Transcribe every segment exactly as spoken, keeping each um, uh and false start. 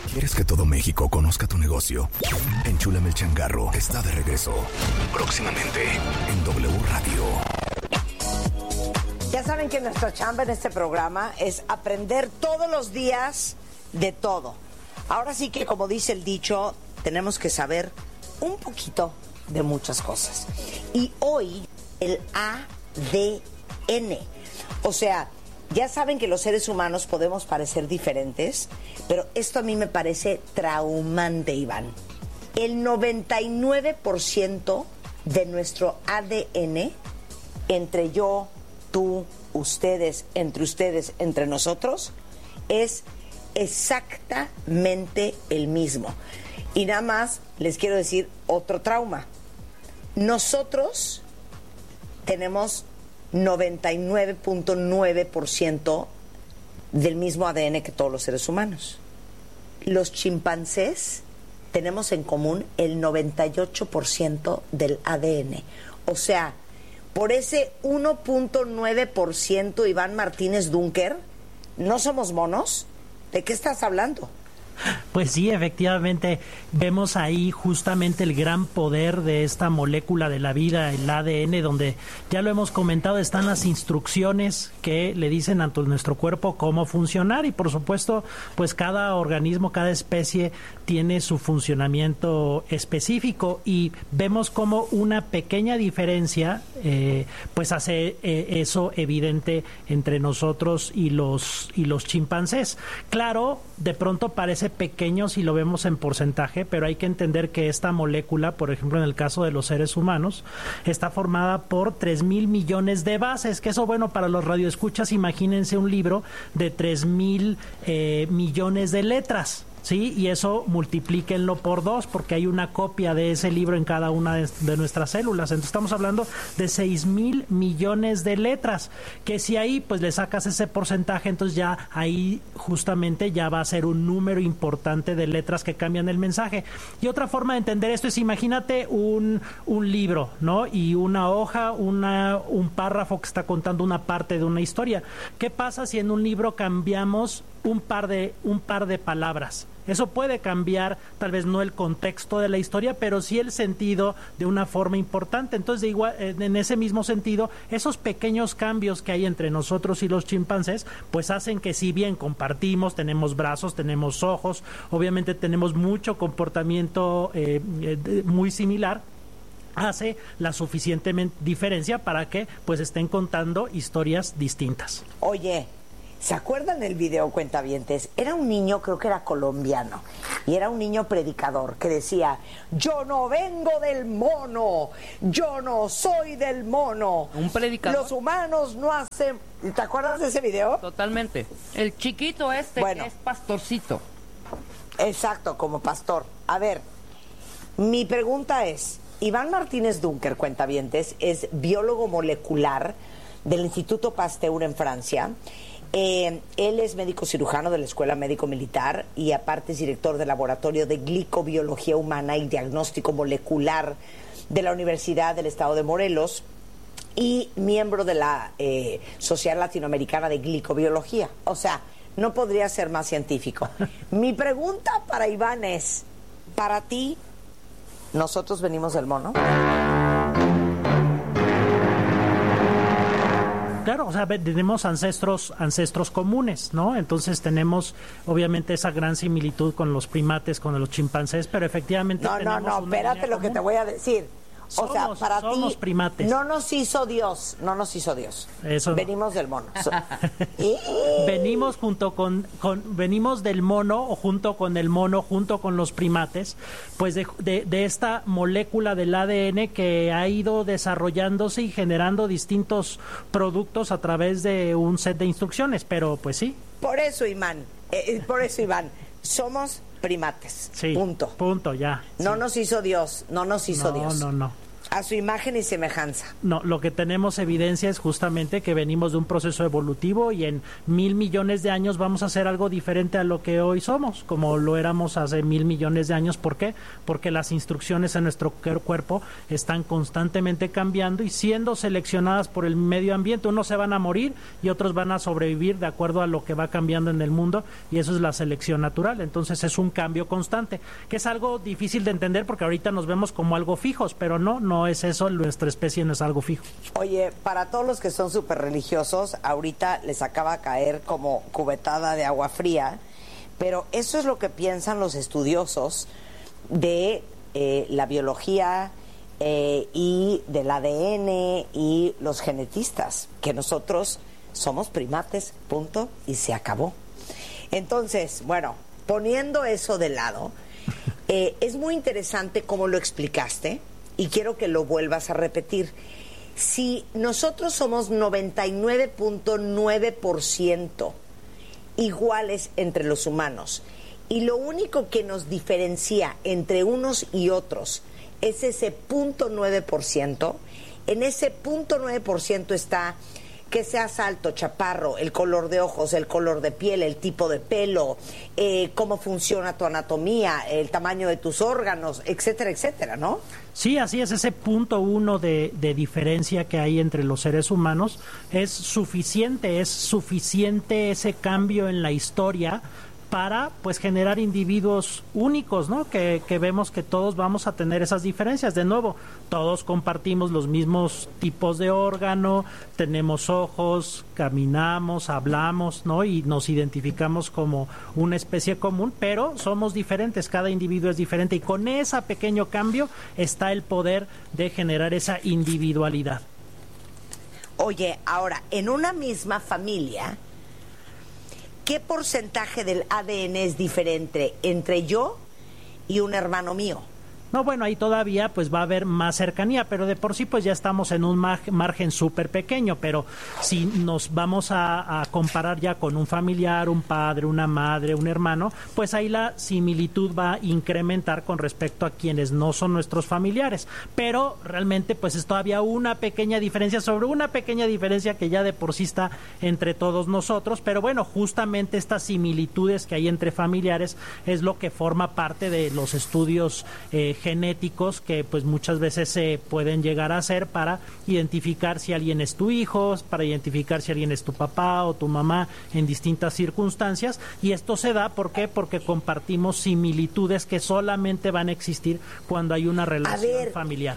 ¿Quieres que todo México conozca tu negocio? Enchúlame el changarro está de regreso. Próximamente en W Radio. Ya saben que nuestra chamba en este programa es aprender todos los días de todo. Ahora sí que, como dice el dicho, tenemos que saber un poquito de muchas cosas. Y hoy, el A D N. O sea, ya saben que los seres humanos podemos parecer diferentes, pero esto a mí me parece traumante, Iván. El noventa y nueve por ciento de nuestro A D N, entre yo, tú, ustedes, entre ustedes, entre nosotros, es exactamente el mismo. Y nada más les quiero decir otro trauma. Nosotros tenemos noventa y nueve punto nueve por ciento del mismo A D N que todos los seres humanos. Los chimpancés tenemos en común el noventa y ocho por ciento del A D N. O sea, por ese uno punto nueve por ciento, Iván Martínez Dunker, ¿no somos monos? ¿De qué estás hablando? Pues sí, efectivamente, vemos ahí justamente el gran poder de esta molécula de la vida, el A D N, donde ya lo hemos comentado, están las instrucciones que le dicen a nuestro cuerpo cómo funcionar y por supuesto, pues cada organismo, cada especie tiene su funcionamiento específico y vemos como una pequeña diferencia eh, pues hace eh, eso evidente entre nosotros y los, y los chimpancés. Claro, de pronto parece pequeño si lo vemos en porcentaje, pero hay que entender que esta molécula, por ejemplo en el caso de los seres humanos, está formada por tres mil millones de bases, que eso, bueno, para los radioescuchas, imagínense un libro de tres mil eh, millones de letras. Sí, y eso multiplíquenlo por dos, porque hay una copia de ese libro en cada una de, de nuestras células. Entonces estamos hablando de seis mil millones de letras, que si ahí pues le sacas ese porcentaje, entonces ya ahí justamente ya va a ser un número importante de letras que cambian el mensaje. Y otra forma de entender esto es, imagínate un, un libro, ¿no? Y una hoja, una, un párrafo que está contando una parte de una historia. ¿Qué pasa si en un libro cambiamos un par de, un par de palabras? Eso puede cambiar, tal vez no el contexto de la historia, pero sí el sentido de una forma importante. Entonces, de igual, en ese mismo sentido, esos pequeños cambios que hay entre nosotros y los chimpancés, pues hacen que si bien compartimos, tenemos brazos, tenemos ojos, obviamente tenemos mucho comportamiento eh, eh, muy similar, hace la suficiente diferencia para que pues estén contando historias distintas. Oye, ¿se acuerdan del video, cuentavientes? Era un niño, creo que era colombiano, y era un niño predicador que decía: yo no vengo del mono, yo no soy del mono. Un predicador. Los humanos no hacen... ¿Te acuerdas de ese video? Totalmente. El chiquito este, bueno, que es pastorcito. Exacto, como pastor. A ver, mi pregunta es, Iván Martínez Dunker, cuentavientes, es biólogo molecular del Instituto Pasteur en Francia. Eh, él es médico cirujano de la Escuela Médico Militar y aparte es director del Laboratorio de Glicobiología Humana y Diagnóstico Molecular de la Universidad del Estado de Morelos y miembro de la eh, Sociedad Latinoamericana de Glicobiología. O sea, no podría ser más científico. Mi pregunta para Iván es, para ti, ¿nosotros venimos del mono? Claro, o sea, tenemos ancestros ancestros comunes, ¿no? Entonces tenemos, obviamente, esa gran similitud con los primates, con los chimpancés, pero efectivamente no, tenemos no, no, una espérate lo común. que te voy a decir. O somos, sea, para somos ti, primates. No nos hizo Dios, no nos hizo Dios. Eso no. Venimos del mono. So, venimos junto con, con, venimos del mono o junto con el mono, junto con los primates, pues de, de, de esta molécula del A D N que ha ido desarrollándose y generando distintos productos a través de un set de instrucciones, pero pues sí. Por eso, Iván, eh, por eso, Iván, somos primates. Sí, punto. Punto, ya. No sí. nos hizo Dios, no nos hizo no, Dios. No, no, A su imagen y semejanza. No, lo que tenemos evidencia es justamente que venimos de un proceso evolutivo y en mil millones de años vamos a hacer algo diferente a lo que hoy somos, como lo éramos hace mil millones de años. ¿Por qué? Porque las instrucciones en nuestro cuerpo están constantemente cambiando y siendo seleccionadas por el medio ambiente. Unos se van a morir y otros van a sobrevivir de acuerdo a lo que va cambiando en el mundo, y eso es la selección natural. Entonces es un cambio constante, que es algo difícil de entender porque ahorita nos vemos como algo fijos, pero no, no es eso, nuestra especie no es algo fijo. Oye, para todos los que son súper religiosos, ahorita les acaba de caer como cubetada de agua fría, pero eso es lo que piensan los estudiosos de eh, la biología eh, y del A D N y los genetistas, que nosotros somos primates, punto, y se acabó. Entonces, bueno, poniendo eso de lado, eh, es muy interesante cómo lo explicaste, y quiero que lo vuelvas a repetir. Si nosotros somos noventa y nueve punto nueve por ciento iguales entre los humanos, y lo único que nos diferencia entre unos y otros es ese punto nueve por ciento, en ese punto nueve por ciento está que seas alto, chaparro, el color de ojos, el color de piel, el tipo de pelo, eh, cómo funciona tu anatomía, el tamaño de tus órganos, etcétera, etcétera, ¿no? Sí, así es, ese punto uno de, de diferencia que hay entre los seres humanos es suficiente, es suficiente ese cambio en la historia para pues generar individuos únicos, ¿no? Que, que vemos que todos vamos a tener esas diferencias. De nuevo, todos compartimos los mismos tipos de órgano, tenemos ojos, caminamos, hablamos, ¿no? Y nos identificamos como una especie común, pero somos diferentes, cada individuo es diferente, y con ese pequeño cambio está el poder de generar esa individualidad. Oye, ahora, en una misma familia, ¿qué porcentaje del A D N es diferente entre yo y un hermano mío? No, bueno, ahí todavía pues va a haber más cercanía, pero de por sí pues ya estamos en un margen súper pequeño, pero si nos vamos a, a comparar ya con un familiar, un padre, una madre, un hermano, pues ahí la similitud va a incrementar con respecto a quienes no son nuestros familiares, pero realmente pues es todavía una pequeña diferencia sobre una pequeña diferencia que ya de por sí está entre todos nosotros, pero bueno, justamente estas similitudes que hay entre familiares es lo que forma parte de los estudios eh, genéticos que pues muchas veces se pueden llegar a hacer para identificar si alguien es tu hijo, para identificar si alguien es tu papá o tu mamá en distintas circunstancias, y esto se da ¿por qué? Porque compartimos similitudes que solamente van a existir cuando hay una relación ver, familiar.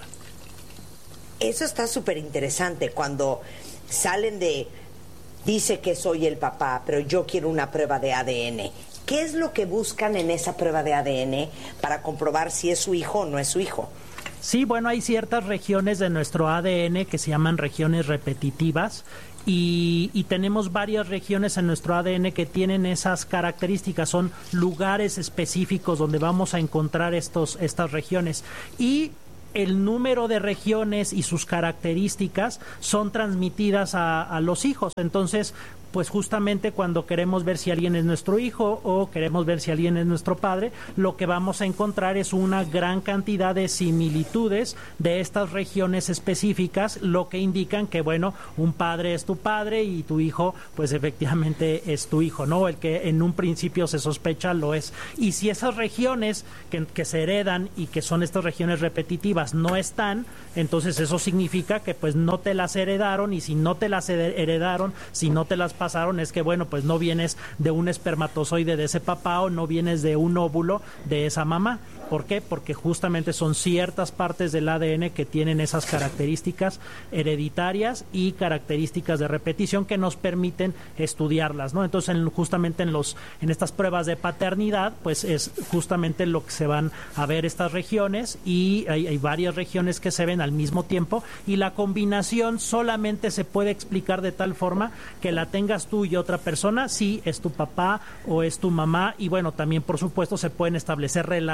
Eso está súper interesante cuando salen de dice que soy el papá, pero yo quiero una prueba de A D N. ¿Qué es lo que buscan en esa prueba de A D N para comprobar si es su hijo o no es su hijo? Sí, bueno, hay ciertas regiones de nuestro A D N que se llaman regiones repetitivas y, y tenemos varias regiones en nuestro A D N que tienen esas características, son lugares específicos donde vamos a encontrar estos, estas regiones, y el número de regiones y sus características son transmitidas a, a los hijos. Entonces, pues justamente cuando queremos ver si alguien es nuestro hijo o queremos ver si alguien es nuestro padre, lo que vamos a encontrar es una gran cantidad de similitudes de estas regiones específicas, lo que indican que, bueno, un padre es tu padre y tu hijo, pues efectivamente es tu hijo, ¿no? El que en un principio se sospecha lo es. Y si esas regiones que, que se heredan y que son estas regiones repetitivas no están, entonces eso significa que pues no te las heredaron, y si no te las heredaron, si no te las pasaron, es que bueno, pues no vienes de un espermatozoide de ese papá o no vienes de un óvulo de esa mamá. ¿Por qué? Porque justamente son ciertas partes del A D N que tienen esas características hereditarias y características de repetición que nos permiten estudiarlas, ¿no? Entonces, en, justamente en los en estas pruebas de paternidad, pues es justamente lo que se van a ver estas regiones, y hay, hay varias regiones que se ven al mismo tiempo, y la combinación solamente se puede explicar de tal forma que la tengas tú y otra persona, si es tu papá o es tu mamá, y bueno, también por supuesto se pueden establecer relaciones de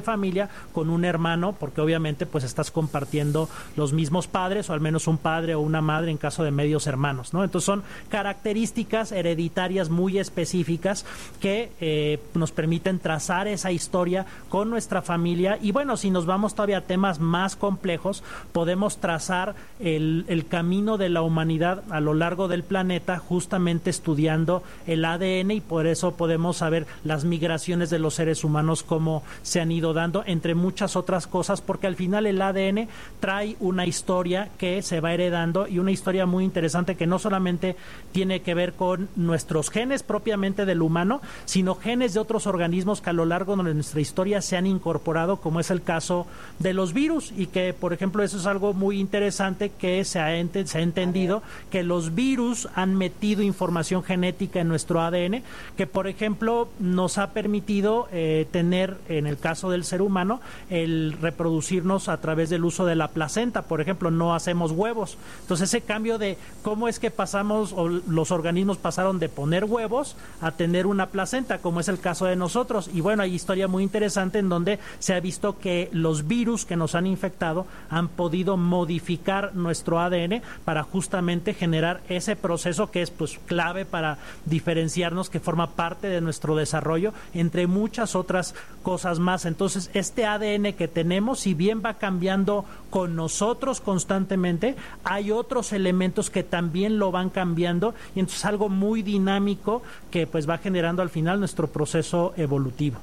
de familia con un hermano, porque obviamente pues estás compartiendo los mismos padres, o al menos un padre o una madre en caso de medios hermanos, ¿no? Entonces son características hereditarias muy específicas que eh, nos permiten trazar esa historia con nuestra familia. Y bueno, si nos vamos todavía a temas más complejos, podemos trazar el, el camino de la humanidad a lo largo del planeta, justamente estudiando el A D N, y por eso podemos saber las migraciones de los seres humanos, cómo se han ido dando, entre muchas otras cosas, porque al final el A D N trae una historia que se va heredando, y una historia muy interesante que no solamente tiene que ver con nuestros genes propiamente del humano, sino genes de otros organismos que a lo largo de nuestra historia se han incorporado, como es el caso de los virus, y que, por ejemplo, eso es algo muy interesante que se ha, ent- se ha entendido, que los virus han metido información genética en nuestro A D N, que, por ejemplo, nos ha permitido eh, tener, en el caso del ser humano, el reproducirnos a través del uso de la placenta. Por ejemplo, no hacemos huevos. Entonces, ese cambio de cómo es que pasamos, o los organismos pasaron de poner huevos a tener una placenta, como es el caso de nosotros. Y bueno, hay historia muy interesante en donde se ha visto que los virus que nos han infectado han podido modificar nuestro A D N para justamente generar ese proceso que es pues clave para diferenciarnos, que forma parte de nuestro desarrollo, entre muchas otras cosas más. Entonces, este A D N que tenemos, si bien va cambiando con nosotros constantemente, hay otros elementos que también lo van cambiando, y entonces algo muy dinámico que pues va generando al final nuestro proceso evolutivo.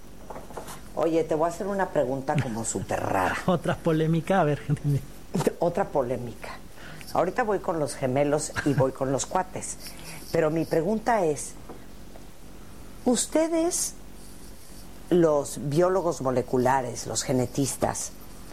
Oye, te voy a hacer una pregunta como súper rara. Otra polémica, a ver. Otra polémica. Ahorita voy con los gemelos y voy con los cuates. Pero mi pregunta es, ¿ustedes, los biólogos moleculares, los genetistas,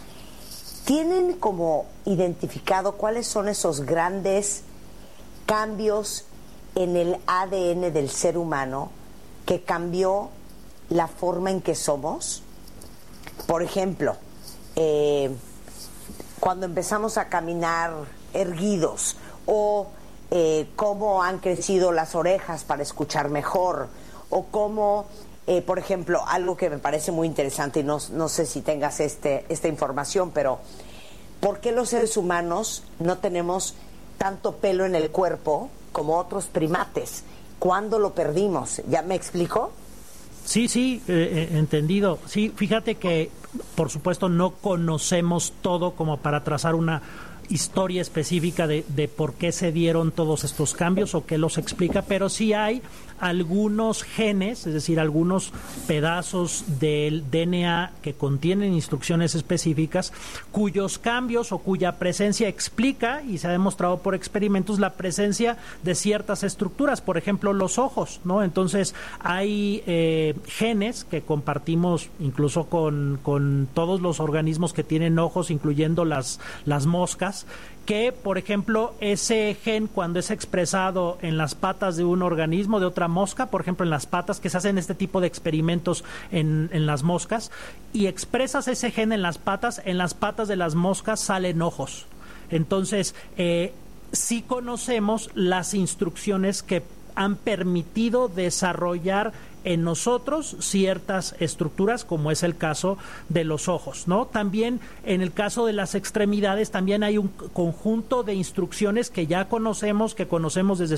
tienen como identificado cuáles son esos grandes cambios en el A D N del ser humano que cambió la forma en que somos? Por ejemplo, eh, cuando empezamos a caminar erguidos, o eh, cómo han crecido las orejas para escuchar mejor, o cómo, eh, por ejemplo, algo que me parece muy interesante, y no, no sé si tengas este, esta información, pero ¿por qué los seres humanos no tenemos tanto pelo en el cuerpo como otros primates? ¿Cuándo lo perdimos? ¿Ya me explico? Sí, sí, eh, eh, entendido. Sí, fíjate que, por supuesto, no conocemos todo como para trazar una historia específica de, de por qué se dieron todos estos cambios o qué los explica, pero sí hay algunos genes, es decir, algunos pedazos del D N A que contienen instrucciones específicas, cuyos cambios o cuya presencia explica, y se ha demostrado por experimentos, la presencia de ciertas estructuras, por ejemplo, los ojos, ¿no? Entonces, hay eh, genes que compartimos incluso con, con todos los organismos que tienen ojos, incluyendo las, las moscas, que, por ejemplo, ese gen, cuando es expresado en las patas de un organismo, de otra mosca, por ejemplo, en las patas, que se hacen este tipo de experimentos en, en las moscas, y expresas ese gen en las patas, en las patas de las moscas salen ojos. Entonces, eh, sí conocemos las instrucciones que han permitido desarrollar en nosotros ciertas estructuras, como es el caso de los ojos, ¿no? También en el caso de las extremidades también hay un conjunto de instrucciones que ya conocemos, que conocemos desde